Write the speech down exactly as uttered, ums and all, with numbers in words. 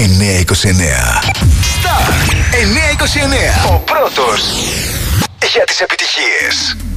εννιακόσια είκοσι εννέα. Star εννιακόσια είκοσι εννέα. Ο πρώτος για τις επιτυχίες.